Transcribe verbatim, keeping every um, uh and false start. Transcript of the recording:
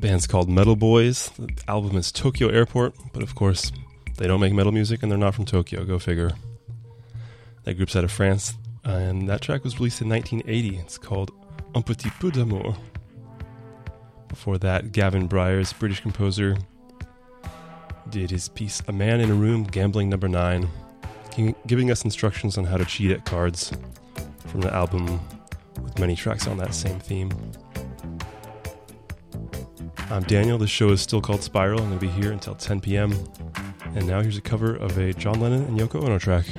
band's called Metal Boys. The album is Tokyo Airport, but of course, they don't make metal music and they're not from Tokyo, go figure. That group's out of France, and that track was released in nineteen eighty. It's called Un Petit Peu d'Amour. Before that, Gavin Bryars, British composer, did his piece A Man in a Room, Gambling Number nine, giving us instructions on how to cheat at cards from the album with many tracks on that same theme. I'm Daniel. The show is still called Spiral. I'm going to be here until ten p.m. And now here's a cover of a John Lennon and Yoko Ono track.